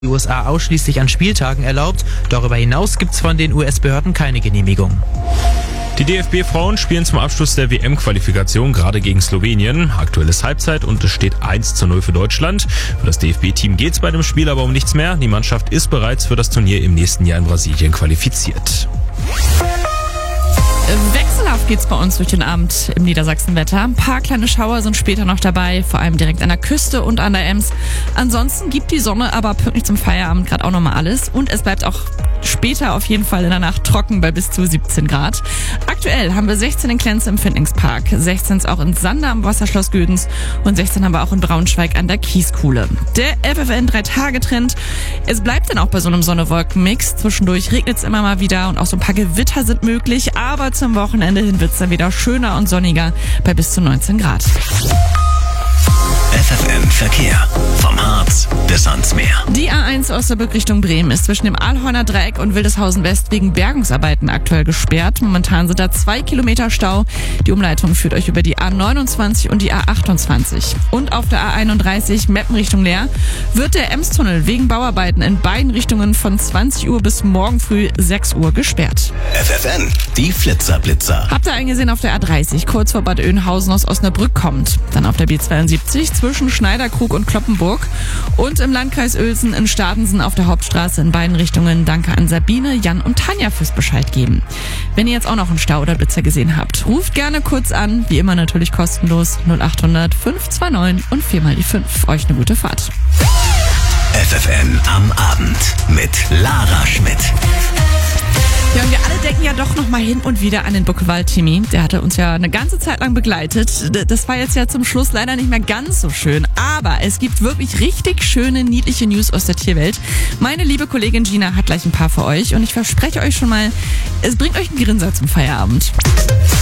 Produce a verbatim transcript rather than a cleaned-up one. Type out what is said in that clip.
die U S A ausschließlich an Spieltagen erlaubt. Darüber hinaus gibt's von den U S-Behörden keine Genehmigung. Die D F B-Frauen spielen zum Abschluss der W M-Qualifikation gerade gegen Slowenien. Aktuell ist Halbzeit und es steht eins zu null für Deutschland. Für das D F B-Team geht's bei dem Spiel aber um nichts mehr. Die Mannschaft ist bereits für das Turnier im nächsten Jahr in Brasilien qualifiziert. Wechselhaft geht's bei uns durch den Abend im Niedersachsenwetter. Ein paar kleine Schauer sind später noch dabei, vor allem direkt an der Küste und an der Ems. Ansonsten gibt die Sonne aber pünktlich zum Feierabend gerade auch nochmal alles. Und es bleibt auch später auf jeden Fall in der Nacht trocken bei bis zu siebzehn Grad. Aktuell haben wir sechzehn in Klenze im Findlingspark, sechzehn auch in Sander am Wasserschloss Gödens und sechzehn haben wir auch in Braunschweig an der Kieskuhle. Der F F N drei Tage Trend. Es bleibt dann auch bei so einem Sonne-Wolken-Mix. Zwischendurch regnet es immer mal wieder und auch so ein paar Gewitter sind möglich, aber zum Wochenende hin wird es dann wieder schöner und sonniger bei bis zu neunzehn Grad. F F N Verkehr. Vom Harz bis ans Meer. Die A eins Osnabrück Richtung Bremen ist zwischen dem Aalhorner Dreieck und Wildeshausen West wegen Bergungsarbeiten aktuell gesperrt. Momentan sind da zwei Kilometer Stau. Die Umleitung führt euch über die A neunundzwanzig und die A achtundzwanzig. Und auf der A einunddreißig Meppen Richtung Leer wird der Emstunnel wegen Bauarbeiten in beiden Richtungen von zwanzig Uhr bis morgen früh sechs Uhr gesperrt. F F N, die Flitzer-Blitzer. Habt ihr eingesehen auf der A dreißig, kurz vor Bad Oeynhausen aus Osnabrück kommt. Dann auf der B zweiundsiebzig zwischen Schneiderkrug und Kloppenburg. Und im Landkreis Uelzen in Stadensen auf der Hauptstraße in beiden Richtungen. Danke an Sabine, Jan und Tanja fürs Bescheid geben. Wenn ihr jetzt auch noch einen Stau oder Blitzer gesehen habt, ruft gerne kurz an. Wie immer natürlich kostenlos null acht hundert fünf zwei neun und vier mal die fünf. Euch eine gute Fahrt. F F N am Abend mit Lara Schmidt. Ja, und wir alle denken ja doch noch mal hin und wieder an den Buckewald-Timmy. Der hatte uns ja eine ganze Zeit lang begleitet. Das war jetzt ja zum Schluss leider nicht mehr ganz so schön. Aber es gibt wirklich richtig schöne, niedliche News aus der Tierwelt. Meine liebe Kollegin Gina hat gleich ein paar für euch. Und ich verspreche euch schon mal, es bringt euch einen Grinser zum Feierabend.